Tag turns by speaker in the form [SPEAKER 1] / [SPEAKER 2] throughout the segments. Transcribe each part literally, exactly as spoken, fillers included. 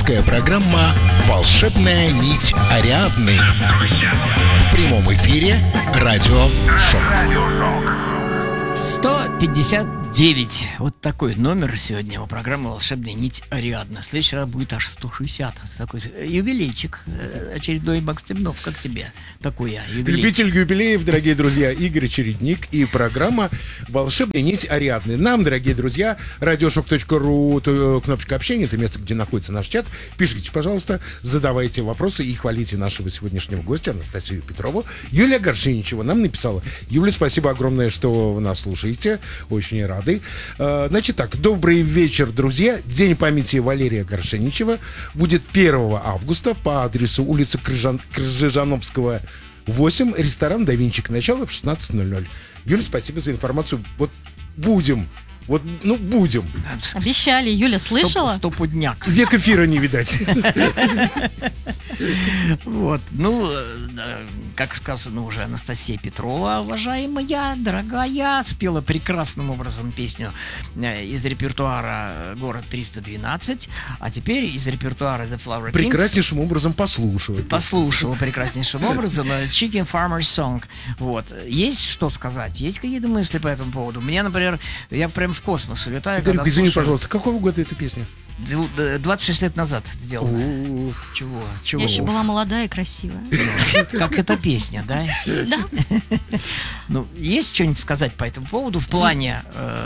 [SPEAKER 1] Авторская программа «Волшебная нить Ариадны». В прямом эфире радио «Шок».
[SPEAKER 2] сто пятьдесят девять. Вот такой номер сегодня у программы «Волшебная нить Ариадны». В следующий раз будет аж сто шестьдесят. Такой юбилейчик очередной. Макс Темнов, как тебе? Такой я, юбилей.
[SPEAKER 3] Любитель юбилеев, дорогие друзья, Игорь Чередник и программа «Волшебная нить Ариадны». Нам, дорогие друзья, радиошок точка ру, кнопочка общения, это место, где находится наш чат. Пишите, пожалуйста, задавайте вопросы и хвалите нашего сегодняшнего гостя Анастасию Петрову. Юлия Горшеничева нам написала: Юля, спасибо огромное, что вы нас слушаете. Очень рады. Значит так, добрый вечер, друзья. День памяти Валерия Горшеничева будет первого августа по адресу улица Крыжан... Крыжановского, восемь, ресторан «Да Винчик». Начало в шестнадцать ноль ноль. Юля, спасибо за информацию. Вот будем. Вот, ну, будем.
[SPEAKER 4] Обещали. Юля, слышала?
[SPEAKER 2] Стопудняк.
[SPEAKER 3] Век эфира не видать.
[SPEAKER 2] Вот, ну, как сказано уже, Анастасия Петрова, уважаемая, дорогая, спела прекрасным образом песню из репертуара «Город триста двенадцать», а теперь из репертуара The Flower Kings.
[SPEAKER 3] Прекраснейшим образом послушала.
[SPEAKER 2] Послушала прекраснейшим образом Chicken Farmer's Song. Вот. Есть что сказать? Есть какие-то мысли по этому поводу? Мне, например, я прям в космос улетаю.
[SPEAKER 3] Игорь, извини, слушаю... пожалуйста, какого года эта песня?
[SPEAKER 2] двадцать шесть лет назад сделано. Чего? Чего?
[SPEAKER 4] Я еще была молодая и красивая.
[SPEAKER 2] Как эта песня, да?
[SPEAKER 4] Да.
[SPEAKER 2] Ну, есть что-нибудь сказать по этому поводу? В плане,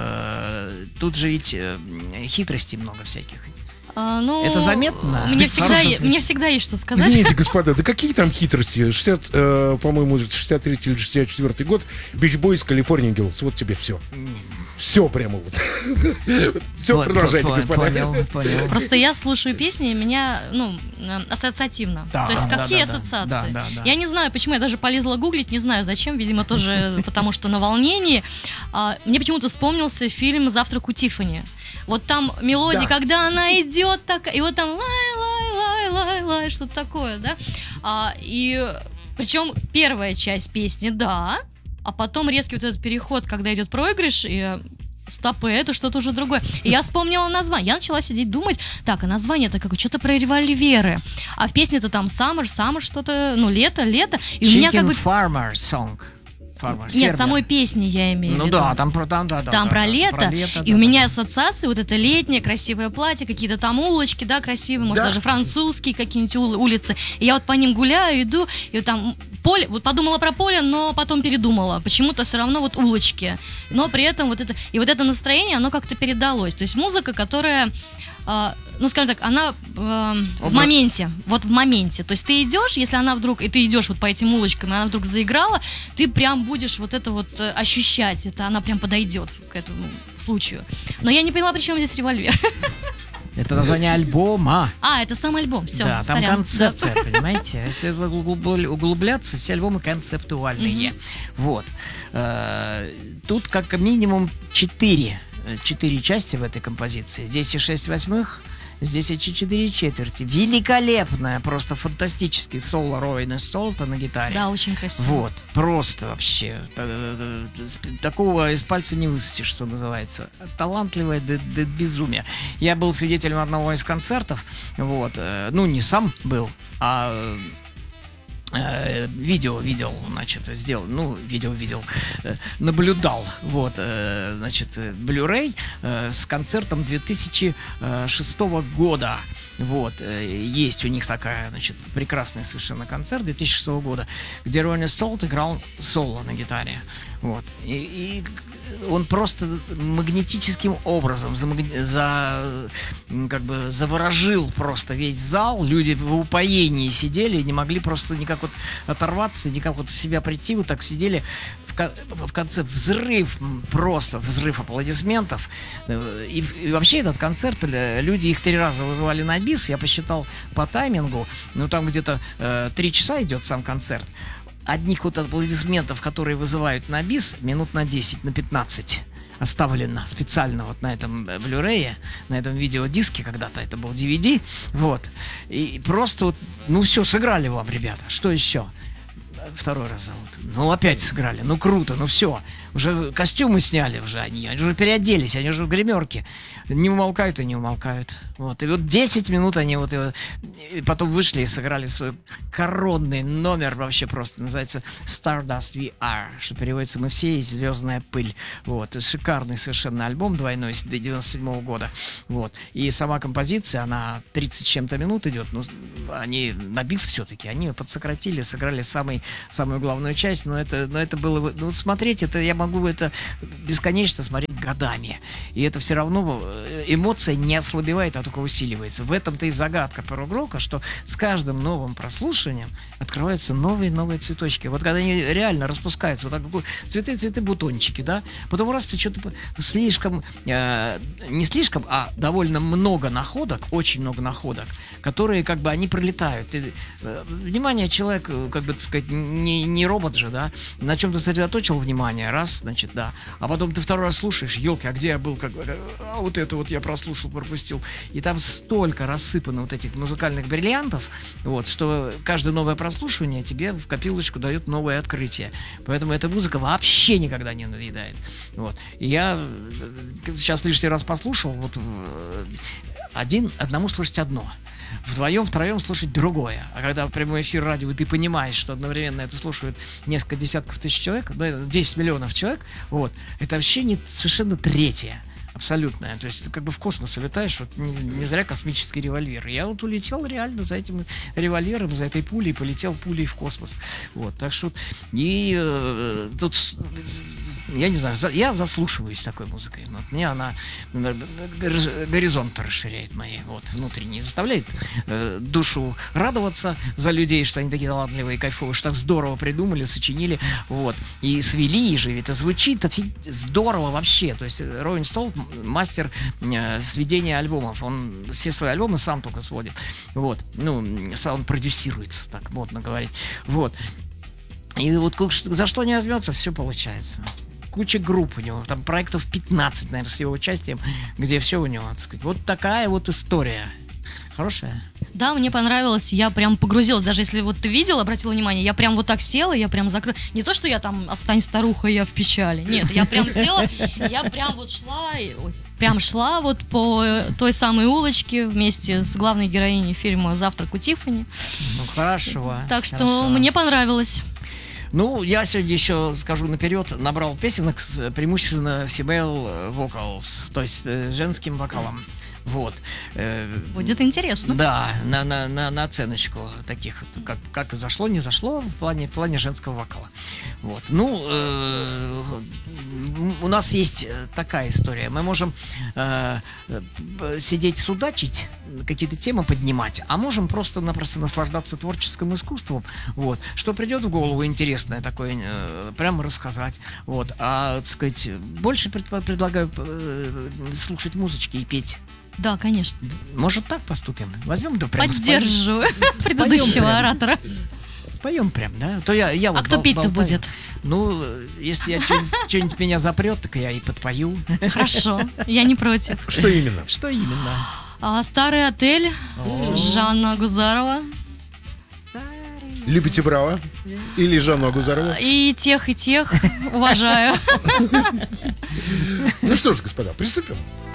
[SPEAKER 2] тут же ведь хитростей много всяких.
[SPEAKER 4] А, ну,
[SPEAKER 2] это заметно?
[SPEAKER 4] Мне всегда, е- мне всегда есть что сказать.
[SPEAKER 3] Извините, господа, да какие там хитрости? шестьдесят, э, по-моему, шестьдесят третий или шестьдесят четвёртый год, Beach Boys, California Girls. Вот тебе все. Все прямо вот. Все, продолжайте, господа.
[SPEAKER 2] Понял, понял.
[SPEAKER 4] Просто я слушаю песни, и меня, ну, ассоциативно.
[SPEAKER 2] Да,
[SPEAKER 4] То есть
[SPEAKER 2] да,
[SPEAKER 4] какие
[SPEAKER 2] да,
[SPEAKER 4] ассоциации?
[SPEAKER 2] Да, да, да.
[SPEAKER 4] Я не знаю, почему, я даже полезла гуглить, не знаю зачем, видимо, тоже потому что на волнении. А, мне почему-то вспомнился фильм «Завтрак у Тиффани». Вот там мелодия, да. Когда она идет такая, и вот там лай-лай-лай-лай-лай, что-то такое, да? А, и причем первая часть песни, да, а потом резкий вот этот переход, когда идет проигрыш, и стопы, это что-то уже другое. И я вспомнила название. Я начала сидеть думать, так, а название-то какое? Что-то про револьверы. А в песне-то там summer, summer что-то, ну, лето, лето. И
[SPEAKER 2] Chicken
[SPEAKER 4] у меня как бы...
[SPEAKER 2] Farmer Song. Farmer,
[SPEAKER 4] Нет,
[SPEAKER 2] фермер.
[SPEAKER 4] самой песни я имею
[SPEAKER 2] ну
[SPEAKER 4] в виду.
[SPEAKER 2] Ну да, там про, там, да, да,
[SPEAKER 4] там
[SPEAKER 2] да,
[SPEAKER 4] про,
[SPEAKER 2] да,
[SPEAKER 4] лето,
[SPEAKER 2] про лето.
[SPEAKER 4] И
[SPEAKER 2] да,
[SPEAKER 4] у меня
[SPEAKER 2] да.
[SPEAKER 4] ассоциации, вот это летнее красивое платье, какие-то там улочки, да, красивые, может,
[SPEAKER 3] да.
[SPEAKER 4] даже французские какие-нибудь улицы. И я вот по ним гуляю, иду, и вот там поле, вот подумала про поле, но потом передумала. Почему-то все равно вот улочки. Но при этом вот это, и вот это настроение, оно как-то передалось. То есть музыка, которая... Uh, ну, скажем так, она uh, в моменте, вот в моменте. То есть ты идешь, если она вдруг, и ты идешь вот по этим улочкам, и она вдруг заиграла, ты прям будешь вот это вот uh, ощущать, это она прям подойдет к этому случаю. Но я не поняла, при чем здесь револьвер.
[SPEAKER 2] Это название альбома.
[SPEAKER 4] А, это сам альбом, все.
[SPEAKER 2] Да, там
[SPEAKER 4] сорян.
[SPEAKER 2] концепция, да. Понимаете? Если углубляться, все альбомы концептуальные. Mm-hmm. Вот. Тут как минимум четыре. Четыре части в этой композиции. Здесь и шесть восьмых, здесь и четыре четверти. Великолепное, просто фантастический соло Ройана Солта на гитаре.
[SPEAKER 4] Да, очень красиво.
[SPEAKER 2] Вот, просто вообще. Такого из пальца не высосешь, что называется. Талантливое до, до безумия. Я был свидетелем одного из концертов. Вот. Ну, не сам был, а... видео видел, значит, сделал, ну, видео видел, наблюдал, вот, значит, Blu-ray с концертом две тысячи шестого года, вот, есть у них такая, значит, прекрасный совершенно концерт две тысячи шестого года, где Ройан Солт играл соло на гитаре, вот, и, и он просто магнетическим образом за, за, как бы заворожил просто весь зал. Люди в упоении сидели и не могли просто никак вот оторваться, никак вот в себя прийти. Вот так сидели. В, в конце взрыв, просто взрыв аплодисментов. И, и вообще этот концерт, люди их три раза вызывали на бис. Я посчитал по таймингу. Ну там где-то э, три часа идет сам концерт. Одних вот аплодисментов, которые вызывают на бис, минут на десять, на пятнадцать оставлено специально вот на этом Blu-ray, на этом видеодиске, когда-то это был ди ви ди, вот, и просто вот, ну все, сыграли вам, ребята, что еще? Второй раз зовут. Ну, опять сыграли. Ну, круто, ну все. Уже костюмы сняли уже они. Они уже переоделись, они уже в гримерке. Не умолкают и не умолкают. Вот. И вот десять минут они вот... И, и потом вышли и сыграли свой коронный номер. Вообще просто называется Stardust We Are. Что переводится «Мы все есть звездная пыль». Вот. Это шикарный совершенно альбом двойной с девяносто седьмого года. Вот. И сама композиция, она тридцать с чем-то минут идет. Ну, они на бис все-таки. Они подсократили, сыграли самый, самую главную часть. Но это, но это было... Ну, смотреть, это я могу это бесконечно смотреть годами. И это все равно... Эмоция не ослабевает, а только усиливается. В этом-то и загадка прог-рока, что с каждым новым прослушиванием открываются новые-новые цветочки. Вот когда они реально распускаются, вот так цветы-цветы, бутончики, да, потом раз ты что-то слишком, э, не слишком, а довольно много находок, очень много находок, которые как бы они пролетают. Ты, э, внимание человек, как бы так сказать, не, не робот же, да, на чем ты сосредоточил внимание, раз, значит, да, а потом ты второй раз слушаешь, елки, а где я был, как, а вот это вот я прослушал, пропустил, и там столько рассыпано вот этих музыкальных бриллиантов, вот, что каждое новое прослушивание тебе в копилочку дает новое открытие. Поэтому эта музыка вообще никогда не надоедает. Вот. И я сейчас лишний раз послушал, вот один, одному слушать одно. Вдвоем, втроем слушать другое. А когда в прямой эфир радио, ты понимаешь, что одновременно это слушают несколько десятков тысяч человек, десять миллионов человек, вот, это вообще не, совершенно третье. Абсолютная. То есть ты как бы в космос улетаешь, вот не, не зря космический револьвер. Я вот улетел реально за этим револьвером, за этой пулей, полетел пулей в космос. Вот, так что и э, тут я не знаю, за, я заслушиваюсь такой музыкой. Вот, мне она горизонты расширяет мои, вот, внутренние, заставляет э, душу радоваться за людей, что они такие талантливые и кайфовые, что так здорово придумали, сочинили, вот, и свели же, это звучит здорово вообще. То есть Rolling Stone мастер э, сведения альбомов. Он все свои альбомы сам только сводит. Вот. Ну, сам продюсируется, так модно говорить. Вот. И вот за что не возьмется, все получается. Куча групп у него. Там проектов пятнадцать, наверное, с его участием, где все у него, так сказать. Вот такая вот история. Хорошая?
[SPEAKER 4] Да, мне понравилось, я прям погрузилась, даже если вот ты видел, обратил внимание, я прям вот так села, я прям закрыла, не то, что я там «Остань старухой, я в печали», нет, я прям села, я прям вот шла, ой, прям шла вот по той самой улочке вместе с главной героиней фильма «Завтрак у Тиффани».
[SPEAKER 2] Ну, хорошо.
[SPEAKER 4] Так что
[SPEAKER 2] хорошо.
[SPEAKER 4] мне понравилось.
[SPEAKER 2] Ну, я сегодня еще скажу наперед, набрал песенок с преимущественно female vocals, то есть э, женским вокалом. Вот.
[SPEAKER 4] Будет интересно.
[SPEAKER 2] Да, на, на, на, на оценочку таких, как, как зашло, не зашло в плане, в плане женского вокала. Вот. Ну, э, у нас есть такая история. Мы можем э, сидеть судачить, какие-то темы поднимать, а можем просто-напросто наслаждаться творческим искусством. Вот. Что придет в голову интересное такое, э, прямо рассказать. Вот. А, так сказать, больше пред, предлагаю э, слушать музычки и петь.
[SPEAKER 4] Да, конечно.
[SPEAKER 2] Может, так поступим? Возьмем, да, прям
[SPEAKER 4] поддерживаю предыдущего оратора.
[SPEAKER 2] Споем прям, да? То я, я
[SPEAKER 4] а
[SPEAKER 2] вот
[SPEAKER 4] кто
[SPEAKER 2] бол-
[SPEAKER 4] петь-то
[SPEAKER 2] болтаю.
[SPEAKER 4] будет?
[SPEAKER 2] Ну, если я что-нибудь меня запрет, так я и подпою.
[SPEAKER 4] Хорошо, я не против.
[SPEAKER 3] Что именно?
[SPEAKER 2] Что именно?
[SPEAKER 4] А, «Старый отель» Жанна Агузарова.
[SPEAKER 3] Любите Браво? Или Жанну Агузарову?
[SPEAKER 4] И тех, и тех уважаю.
[SPEAKER 3] Ну что ж, господа, приступим.